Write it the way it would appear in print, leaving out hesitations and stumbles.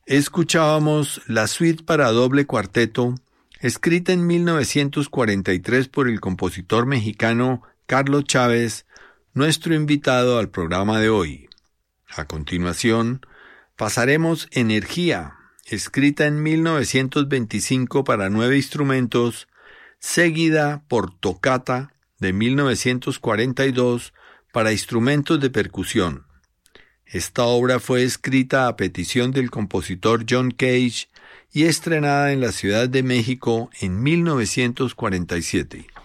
Escuchábamos la suite para doble cuarteto, escrita en 1943 por el compositor mexicano Carlos Chávez, nuestro invitado al programa de hoy. A continuación, pasaremos Energía, escrita en 1925 para 9 instrumentos, seguida por Toccata de 1942 para instrumentos de percusión. Esta obra fue escrita a petición del compositor John Cage y estrenada en la Ciudad de México en 1947.